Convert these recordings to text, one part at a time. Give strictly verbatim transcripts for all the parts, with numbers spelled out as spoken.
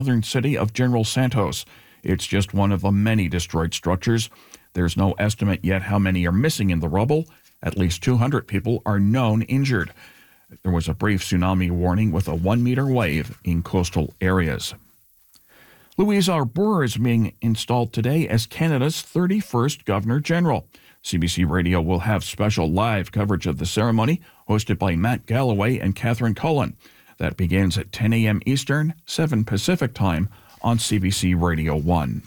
southern city of General Santos. It's just one of the many destroyed structures. There's no estimate yet how many are missing in the rubble. At least two hundred people are known injured. There was a brief tsunami warning with a one-meter wave in coastal areas. Louise Arbour is being installed today as Canada's thirty-first Governor-General. C B C Radio will have special live coverage of the ceremony, hosted by Matt Galloway and Catherine Cullen. That begins at ten a.m. Eastern, seven Pacific Time on C B C Radio one.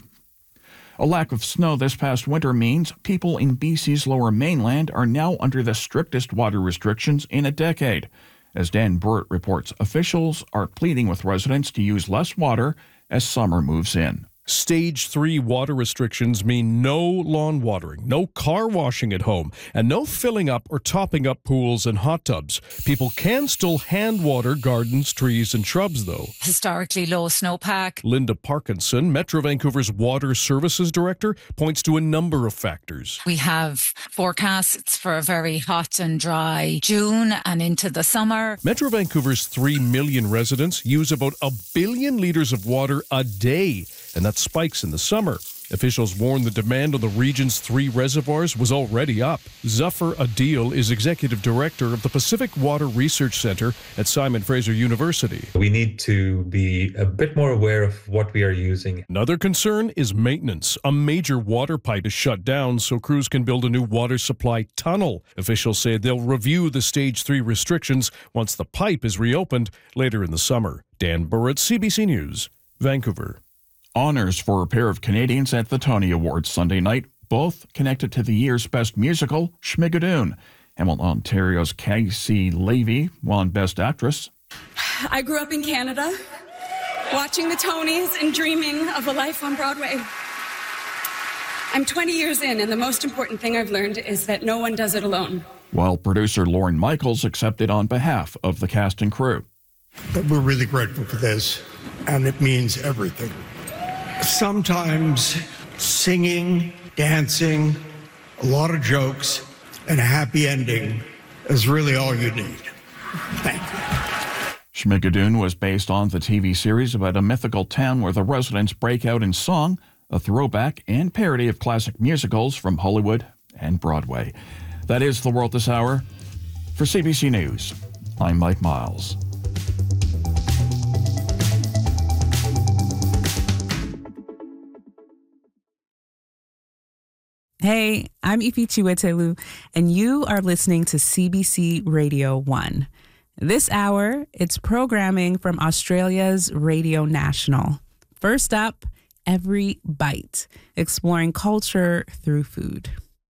A lack of snow this past winter means people in B C's lower mainland are now under the strictest water restrictions in a decade. As Dan Burrett reports, officials are pleading with residents to use less water as summer moves in. Stage three water restrictions mean no lawn watering, no car washing at home, and no filling up or topping up pools and hot tubs. People can still hand water gardens, trees, and shrubs, though. Historically low snowpack. Linda Parkinson, Metro Vancouver's Water Services Director, points to a number of factors. We have forecasts for a very hot and dry June and into the summer. Metro Vancouver's three million residents use about a billion litres of water a day, and that spikes in the summer. Officials warn the demand on the region's three reservoirs was already up. Zafar Adil is executive director of the Pacific Water Research Centre at Simon Fraser University. We need to be a bit more aware of what we are using. Another concern is maintenance. A major water pipe is shut down so crews can build a new water supply tunnel. Officials say they'll review the stage three restrictions once the pipe is reopened later in the summer. Dan Burrett, C B C News, Vancouver. Honors for a pair of Canadians at the Tony Awards Sunday night, both connected to the year's best musical, Schmigadoon. Hamilton, Ontario's Casey Levy won Best Actress. I grew up in Canada, watching the Tonys and dreaming of a life on Broadway. I'm twenty years in, and the most important thing I've learned is that no one does it alone. While producer Lauren Michaels accepted on behalf of the cast and crew. But we're really grateful for this, and it means everything. Sometimes singing, dancing, a lot of jokes, and a happy ending is really all you need. Thank you. Schmigadoon was based on the T V series about a mythical town where the residents break out in song, a throwback and parody of classic musicals from Hollywood and Broadway. That is The World This Hour. For C B C News, I'm Mike Miles. Hey, I'm Ifi Chiwetelu, and you are listening to C B C Radio one. This hour, it's programming from Australia's Radio National. First up, Every Bite, exploring culture through food.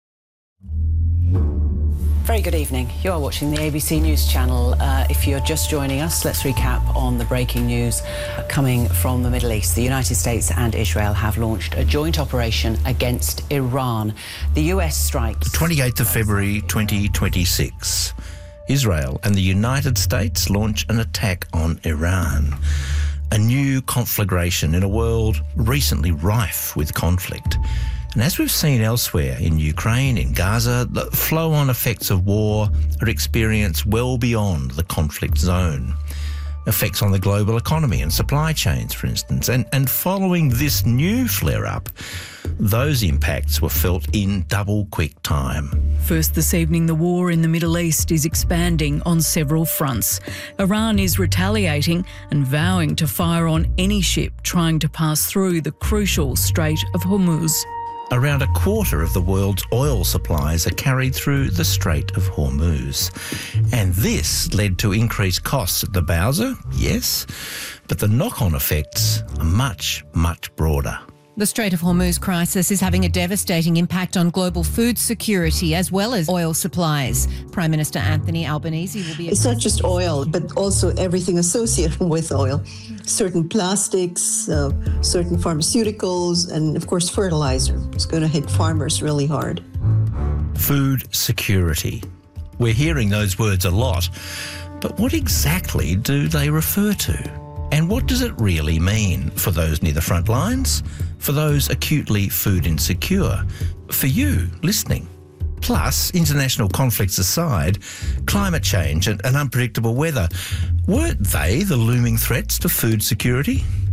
Very good evening. You are watching the A B C News channel. Uh, if you're just joining us, let's recap on the breaking news coming from the Middle East. The United States and Israel have launched a joint operation against Iran. The U S strikes... twenty-eighth of February twenty twenty-six. Israel and the United States launch an attack on Iran. A new conflagration in a world recently rife with conflict. And as we've seen elsewhere in Ukraine, in Gaza, the flow-on effects of war are experienced well beyond the conflict zone. Effects on the global economy and supply chains, for instance. And, and following this new flare-up, those impacts were felt in double quick time. First this evening, the war in the Middle East is expanding on several fronts. Iran is retaliating and vowing to fire on any ship trying to pass through the crucial Strait of Hormuz. Around a quarter of the world's oil supplies are carried through the Strait of Hormuz. And this led to increased costs at the Bowser, yes, but the knock-on effects are much, much broader. The Strait of Hormuz crisis is having a devastating impact on global food security as well as oil supplies. Prime Minister Anthony Albanese will be... It's not just oil, but also everything associated with oil. Certain plastics, uh, certain pharmaceuticals, and of course fertilizer. It's going to hit farmers really hard. Food security. We're hearing those words a lot, but what exactly do they refer to? And what does it really mean for those near the front lines, for those acutely food insecure, for you listening? Plus, international conflicts aside, climate change and, and unpredictable weather, weren't they the looming threats to food security?